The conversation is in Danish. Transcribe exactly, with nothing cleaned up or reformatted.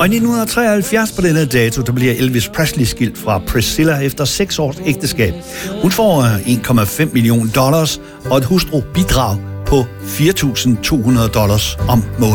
Og i nitten treoghalvfjerds på denne dato, der bliver Elvis Presley skilt fra Priscilla efter seks års ægteskab. Hun får en komma fem millioner dollars og et hustrubidrag på fire tusind to hundrede dollars om måneden.